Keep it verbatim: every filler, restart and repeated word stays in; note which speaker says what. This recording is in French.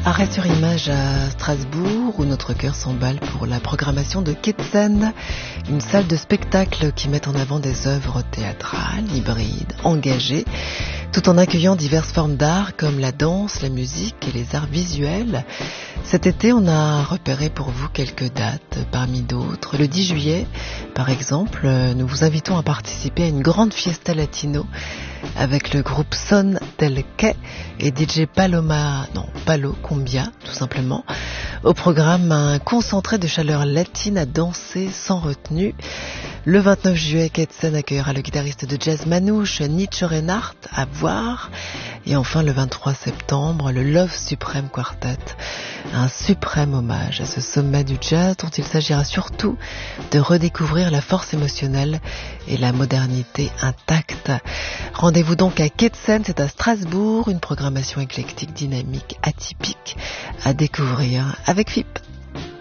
Speaker 1: Arrêt sur image à Strasbourg, où notre cœur s'emballe pour la programmation de Ketsen, une salle de spectacle qui met en avant des œuvres théâtrales, hybrides, engagées, tout en accueillant diverses formes d'art comme la danse, la musique et les arts visuels. Cet été, on a repéré pour vous quelques dates parmi d'autres. Le dix juillet, par exemple, nous vous invitons à participer à une grande fiesta latino avec le groupe Son del Quai et D J Paloma, non, Palo Cumbia, tout simplement. Au programme, un concentré de chaleur latine à danser sans retenue. Le vingt-neuf juillet, Ketsen accueillera le guitariste de jazz manouche Nietzsche Reinhardt à voir. Et enfin, le vingt-trois septembre, le Love Supreme Quartet. Un suprême hommage à ce sommet du jazz dont il s'agira surtout de redécouvrir la force émotionnelle et la modernité intacte. Rendez-vous donc à Ketsen, c'est à Strasbourg, une programmation éclectique, dynamique, atypique à découvrir avec F I P.